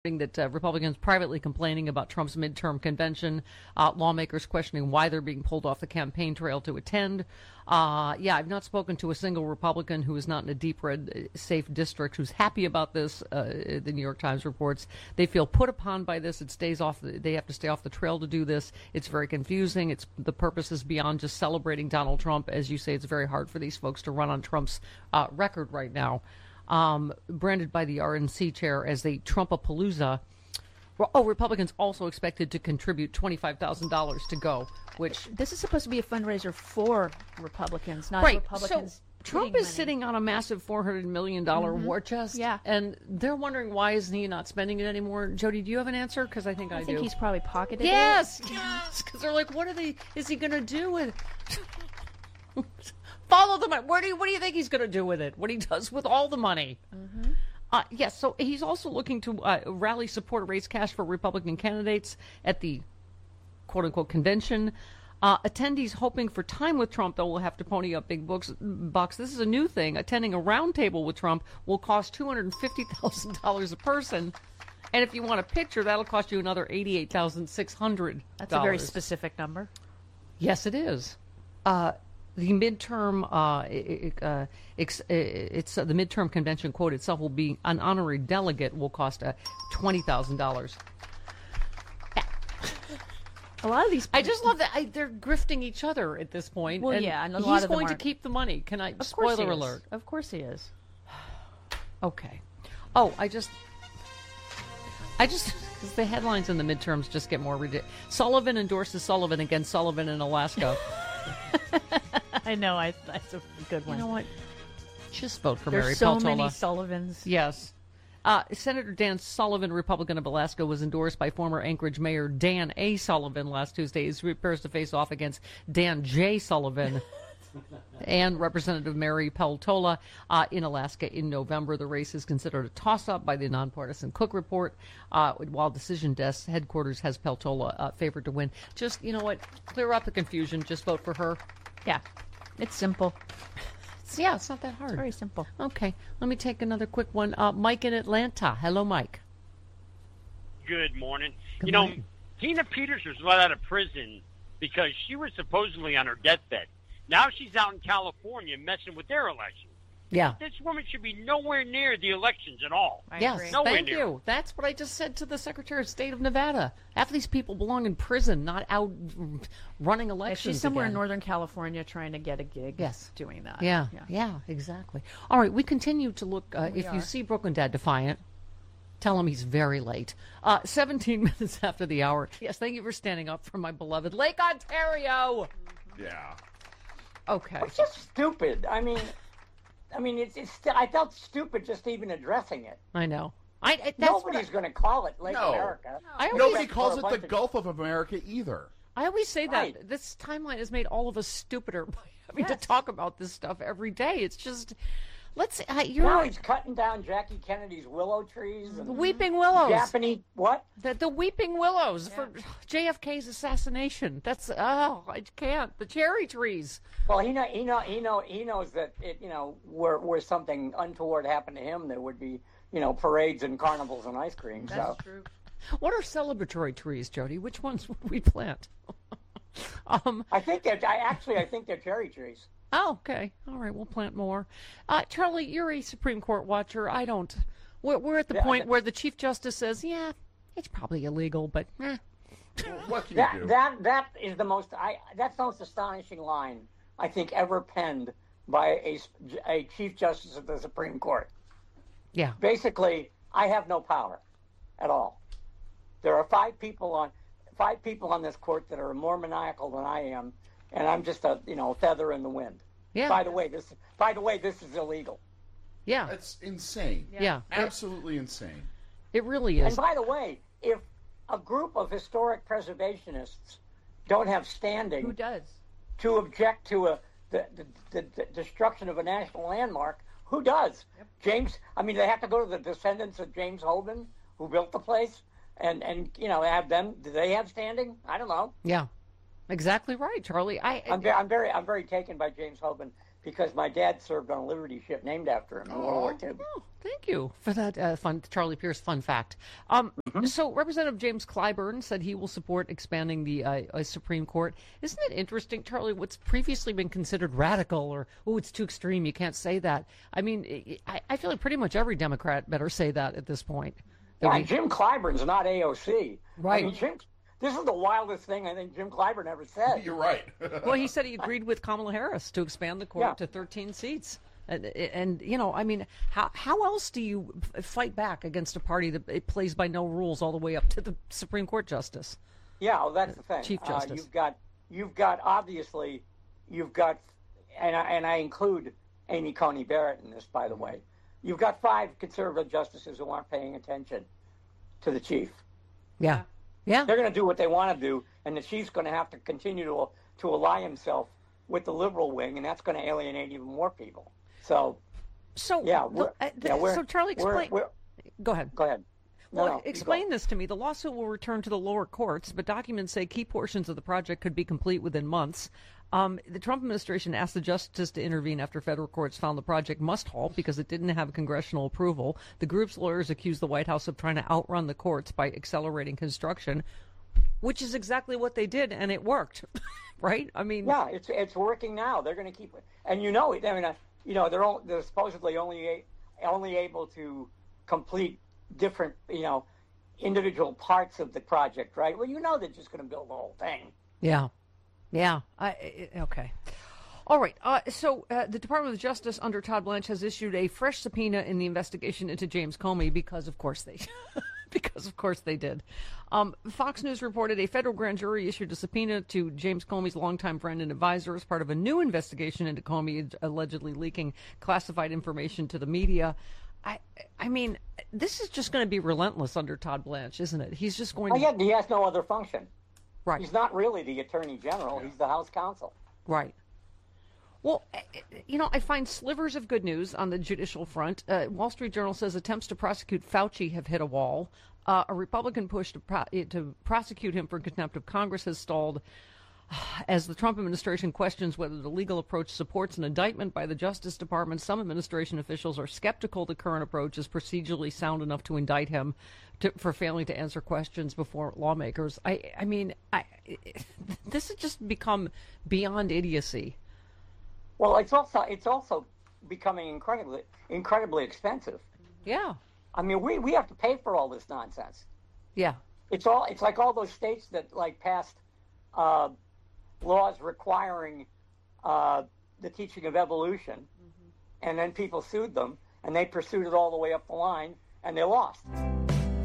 that Republicans privately complaining about Trump's midterm convention, lawmakers questioning why they're being pulled off the campaign trail to attend. I've not spoken to a single Republican who is not in a deep red safe district who's happy about this. The New York Times reports they feel put upon by this. They have to stay off the trail to do this. It's very confusing. The purpose is beyond just celebrating Donald Trump. As you say, it's very hard for these folks to run on Trump's record right now. Branded by the RNC chair as the Trumpapalooza. Republicans also expected to contribute $25,000 to go, which... This is supposed to be a fundraiser for Republicans, not right. Republicans. So Trump is sitting on a massive $400 million war chest. Yeah. And they're wondering why isn't he not spending it anymore. Jody, do you have an answer? Because I think I do. I think he's probably pocketed it. Yes. Because they're like, is he going to do with it? Follow the money. What do you think he's going to do with it? What he does with all the money? Mm-hmm. Yes, so he's also looking to rally support, raise cash for Republican candidates at the quote-unquote convention. Attendees hoping for time with Trump, though, will have to pony up big bucks. This is a new thing. Attending a round table with Trump will cost $250,000 a person. And if you want a picture, that'll cost you another $88,600. That's a very specific number. Yes, it is. The midterm, it's the midterm convention quote itself will be an honorary delegate will cost $20,000. A lot of these, I just love that they're grifting each other at this point. Well, and yeah, and a lot he's of them going to aren't. keep the money. Can I? Of Spoiler alert. Of course he is. Okay. Oh, I just because the headlines in the midterms just get more ridiculous. Sullivan endorses Sullivan against Sullivan in Alaska. I know. That's a good one. You know what? Just vote for There's Mary so Peltola. many Sullivans. Yes. Senator Dan Sullivan, Republican of Alaska, was endorsed by former Anchorage Mayor Dan A. Sullivan last Tuesday. He prepares to face off against Dan J. Sullivan and Representative Mary Peltola in Alaska in November. The race is considered a toss-up by the nonpartisan Cook Report, while Decision Desk headquarters has Peltola favored to win. Just, you know what, clear up the confusion. Just vote for her. Yeah, it's simple. It's not that hard. It's very simple. Okay, let me take another quick one. Mike in Atlanta. Hello, Mike. Good morning. Good morning. Tina Peters was let out of prison because she was supposedly on her deathbed. Now she's out in California messing with their election. Yeah. This woman should be nowhere near the elections at all. Yes, thank you. That's what I just said to the Secretary of State of Nevada. Half of these people belong in prison, not out running elections. Yeah, she's somewhere again. in Northern California trying to get a gig. Yes. Doing that. Yeah, exactly. All right, we continue to look. You see Brooklyn Dad Defiant, tell him he's very late. 17 minutes after the hour. Yes, thank you for standing up for my beloved Lake Ontario. Yeah. Okay. It's just stupid. I mean, it's still, I felt stupid just even addressing it. I know. Nobody's going to call it Lake America. Nobody calls it the Gulf of America either. I always say Right. that. This timeline has made all of us stupider by having to talk about this stuff every day. It's just, Now he's cutting down Jackie Kennedy's willow trees. And the weeping willows. Japanese, what? The weeping willows for JFK's assassination. That's, I can't. The cherry trees. Well, he knows that were something untoward happened to him, there would be, parades and carnivals and ice cream. That's true. What are celebratory trees, Jody? Which ones would we plant? I think they're cherry trees. Oh, okay. All right, we'll plant more. Charlie, you're a Supreme Court watcher. I don't. We're at the point where the Chief Justice says, yeah, it's probably illegal, but eh. What can you do? That's the most astonishing line I think ever penned by a Chief Justice of the Supreme Court. Yeah. Basically, I have no power at all. There are five people on this court that are more maniacal than I am, and I'm just a feather in the wind. Yeah. By the way, this is illegal. Yeah. That's insane. Yeah. Absolutely insane. It really is. And by the way, if a group of historic preservationists don't have standing, Who does? to object to the destruction of a national landmark, who does? Yep. They have to go to the descendants of James Hoban, who built the place, and have them. Do they have standing? I don't know. Yeah. Exactly right, Charlie. I'm very taken by James Hoban. because my dad served on a Liberty ship named after him in World War II. Oh, thank you for that fun Charlie Pierce fun fact. So Representative James Clyburn said he will support expanding the Supreme Court. Isn't it interesting, Charlie, what's previously been considered radical or, oh, it's too extreme, you can't say that. I mean, I feel like pretty much every Democrat better say that at this point. Yeah, Jim Clyburn's not AOC. Right. I mean, this is the wildest thing I think Jim Clyburn ever said. You're right. Well, he said he agreed with Kamala Harris to expand the court to 13 seats. And you know, I mean, how else do you fight back against a party that it plays by no rules all the way up to the Supreme Court justice? Yeah, well, that's the thing. Chief Justice. You've got obviously, and I include Amy Coney Barrett in this, by the way. You've got 5 conservative justices who aren't paying attention to the chief. Yeah. Yeah. They're going to do what they want to do, and the chief's going to have to continue to ally himself with the liberal wing, and that's going to alienate even more people. So yeah. So Charlie, explain. Go ahead. Go ahead. Well, explain this to me. The lawsuit will return to the lower courts, but documents say key portions of the project could be complete within months. The Trump administration asked the justice to intervene after federal courts found the project must halt because it didn't have congressional approval. The group's lawyers accused the White House of trying to outrun the courts by accelerating construction, which is exactly what they did, and it worked, right? I mean, yeah, it's working now. They're going to keep it, and they're supposedly only able to complete different, individual parts of the project, right? Well, they're just going to build the whole thing. Yeah. Yeah. Okay. All right. So the Department of Justice under Todd Blanche has issued a fresh subpoena in the investigation into James Comey because, of course, they did. Fox News reported a federal grand jury issued a subpoena to James Comey's longtime friend and advisor as part of a new investigation into Comey allegedly leaking classified information to the media. I mean, this is just going to be relentless under Todd Blanche, isn't it? He's just going to... Yeah, he has no other function. Right. He's not really the Attorney General. He's the House Counsel. Right. Well, I find slivers of good news on the judicial front. Wall Street Journal says attempts to prosecute Fauci have hit a wall. A Republican push to prosecute him for contempt of Congress has stalled as the Trump administration questions whether the legal approach supports an indictment by the Justice Department. Some administration officials are skeptical the current approach is procedurally sound enough to indict him for failing to answer questions before lawmakers. I mean, this has just become beyond idiocy. Well, it's also becoming incredibly expensive. Yeah. I mean, we have to pay for all this nonsense. Yeah. It's like all those states that passed laws requiring the teaching of evolution, and then people sued them, and they pursued it all the way up the line, and they lost.